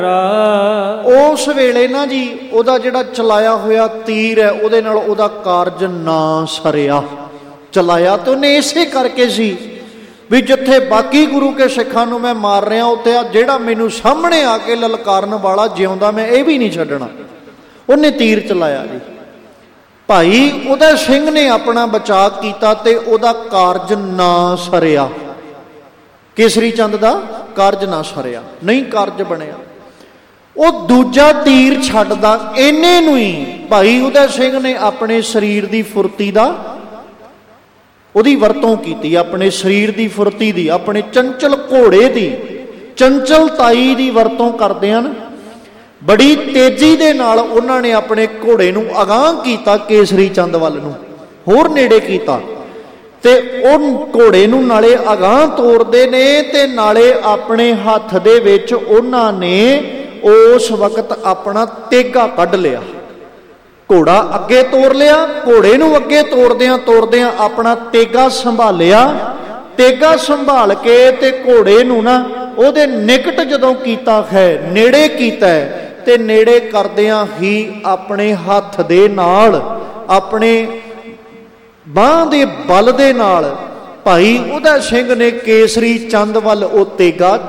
ਉਸ ਵੇਲੇ ਨਾ ਜੀ ਉਹਦਾ ਜਿਹੜਾ ਚਲਾਇਆ ਹੋਇਆ ਤੀਰ ਹੈ ਉਹਦੇ ਨਾਲ ਉਹਦਾ ਕਾਰਜ ਨਾ ਸਰਿਆ। ਚਲਾਇਆ ਤਾਂ ਉਹਨੇ ਇਸੇ ਕਰਕੇ ਸੀ ਵੀ ਜਿੱਥੇ ਬਾਕੀ ਗੁਰੂ ਕੇ ਸਿੱਖਾਂ ਨੂੰ ਮੈਂ ਮਾਰ ਰਿਹਾ, ਉੱਥੇ ਆ ਜਿਹੜਾ ਮੈਨੂੰ ਸਾਹਮਣੇ ਆ ਕੇ ਲਲਕਾਰਨ ਵਾਲਾ ਜਿਉਂਦਾ ਮੈਂ ਇਹ ਵੀ ਨਹੀਂ ਛੱਡਣਾ। ਉਹਨੇ ਤੀਰ ਚਲਾਇਆ ਜੀ। ਭਾਈ ਉਦੈ ਸਿੰਘ ਨੇ ਆਪਣਾ ਬਚਾਅ ਕੀਤਾ ਤੇ ਉਹਦਾ ਕਾਰਜ ਨਾ ਸਰਿਆ। ਕੇਸਰੀ ਚੰਦ ਦਾ ਕਾਰਜ ਨਾ ਸਰਿਆ, ਨਹੀਂ ਕਾਰਜ ਬਣਿਆ। ਉਹ ਦੂਜਾ ਤੀਰ ਛੱਡਦਾ ਇੰਨੇ ਨੂੰ ਹੀ ਭਾਈ ਉਦੈ ਸਿੰਘ ਨੇ ਆਪਣੇ ਸਰੀਰ ਦੀ ਫੁਰਤੀ ਦਾ ਉਹਦੀ ਵਰਤੋਂ ਕੀਤੀ, ਆਪਣੇ ਸਰੀਰ ਦੀ ਫੁਰਤੀ ਦੀ, ਆਪਣੇ ਚੰਚਲ ਘੋੜੇ ਦੀ ਚੰਚਲਤਾਈ ਦੀ ਵਰਤੋਂ ਕਰਦੇ ਹਨ। ਬੜੀ ਤੇਜ਼ੀ ਦੇ ਨਾਲ ਉਹਨਾਂ ਨੇ ਆਪਣੇ ਘੋੜੇ ਨੂੰ ਅਗਾਂਹ ਕੀਤਾ ਕੇਸਰੀ ਚੰਦ ਵੱਲ ਨੂੰ, ਹੋਰ ਨੇੜੇ ਕੀਤਾ ਤੇ ਉਹ ਘੋੜੇ ਨੂੰ ਨਾਲੇ ਅਗਾਂਹ ਤੋਰਦੇ ਨੇ ਤੇ ਨਾਲੇ ਆਪਣੇ ਹੱਥ ਦੇ ਵਿੱਚ ਉਹਨਾਂ ਨੇ ਉਸ ਵਕਤ ਆਪਣਾ ਤੇਗਾ ਕੱਢ ਲਿਆ। ਘੋੜਾ ਅੱਗੇ ਤੋਰ ਲਿਆ, ਘੋੜੇ ਨੂੰ ਅੱਗੇ ਤੋਰਦਿਆਂ ਆਪਣਾ ਤੇਗਾ ਸੰਭਾਲਿਆ। ਤੇਗਾ ਸੰਭਾਲ ਕੇ ਤੇ ਘੋੜੇ ਨੂੰ ਨਾ ਉਹਦੇ ਨਿਕਟ ਜਦੋਂ ਕੀਤਾ ਹੈ, ਨੇੜੇ ਕੀਤਾ ਤੇ ਨੇੜੇ ਕਰਦਿਆਂ ਹੀ ਆਪਣੇ ਹੱਥ ਦੇ ਨਾਲ, ਆਪਣੇ ਬਾਂਹ ਦੇ ਬਲ ਦੇ ਨਾਲ ਭਾਈ ਉਦੈ ਸਿੰਘ ਨੇ ਕੇਸਰੀ ਚੰਦ ਵੱਲ ਉਹ ਤੇਗਾ